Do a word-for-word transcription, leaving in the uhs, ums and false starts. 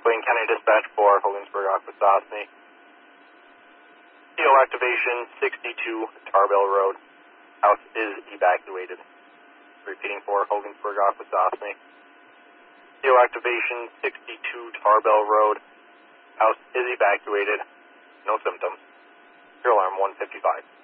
Wayne County Dispatch for Hogan'sburg, Akwesasne. C O activation sixty-two Tarbell Road. House is evacuated. Repeating for Hogan'sburg, Akwesasne. C O activation sixty-two Tarbell Road. House is evacuated. No symptoms. Your alarm one fifty-five.